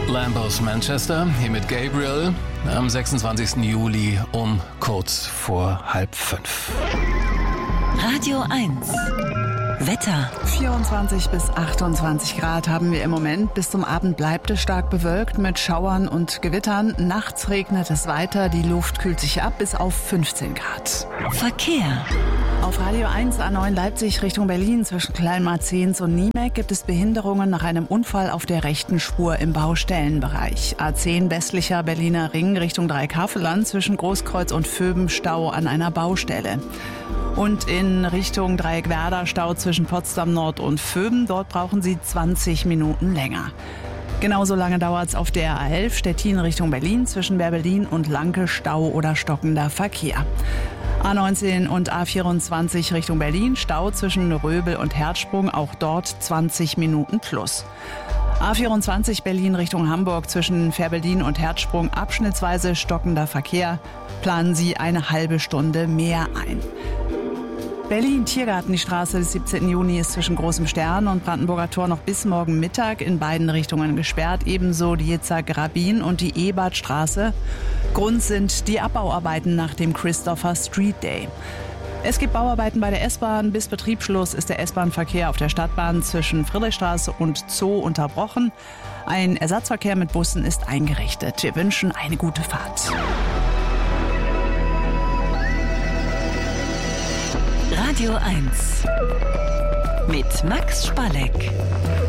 Lamb aus Manchester, hier mit Gabriel, am 26. Juli um kurz vor 4:30. Radio 1. Wetter. 24 bis 28 Grad haben wir im Moment. Bis zum Abend bleibt es stark bewölkt mit Schauern und Gewittern. Nachts regnet es weiter. Die Luft kühlt sich ab bis auf 15 Grad. Verkehr. Auf Radio 1 A9 Leipzig Richtung Berlin zwischen Kleinmarzens und Niemek gibt es Behinderungen nach einem Unfall auf der rechten Spur im Baustellenbereich. A10 westlicher Berliner Ring Richtung Dreieckhaveland zwischen Großkreuz und Vöben Stau an einer Baustelle. Und in Richtung Dreieckwerder Stau zwischen Potsdam Nord und Vöben. Dort brauchen Sie 20 Minuten länger. Genauso lange dauert es auf der A11 Stettin Richtung Berlin zwischen Berlin und Lanke Stau oder stockender Verkehr. A19 und A24 Richtung Berlin, Stau zwischen Röbel und Herzsprung, auch dort 20 Minuten plus. A24 Berlin Richtung Hamburg zwischen Fährberlin und Herzsprung, abschnittsweise stockender Verkehr. Planen Sie eine halbe Stunde mehr ein. Berlin, Tiergarten, die Straße des 17. Juni ist zwischen Großem Stern und Brandenburger Tor noch bis morgen Mittag in beiden Richtungen gesperrt. Ebenso die Yitzhak-Rabin und die Ebertstraße. Grund sind die Abbauarbeiten nach dem Christopher Street Day. Es gibt Bauarbeiten bei der S-Bahn. Bis Betriebsschluss ist der S-Bahn-Verkehr auf der Stadtbahn zwischen Friedrichstraße und Zoo unterbrochen. Ein Ersatzverkehr mit Bussen ist eingerichtet. Wir wünschen eine gute Fahrt. Radio 1 mit Max Spalleck.